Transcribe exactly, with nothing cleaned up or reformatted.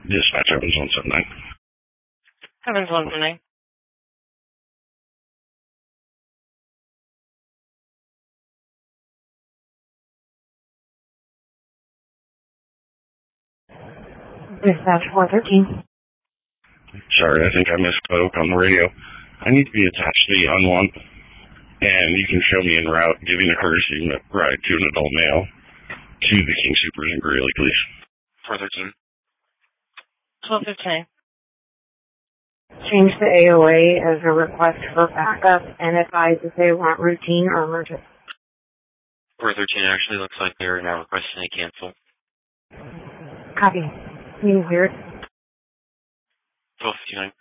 Dispatch Evans one seven nine. Evans one seven nine. Dispatch four thirteen. Sorry, I think I misspoke on the radio. I need to be attached to the unwanted, and you can show me en route giving a courtesy ride to an adult male to the King Soopers in Greeley, please. four thirteen. twelve fifteen. Change the A O A as a request for backup and advise if they want routine or emergency. four thirteen actually looks like they're now requesting a cancel. Copy. Can you hear it? twelve fifty-nine.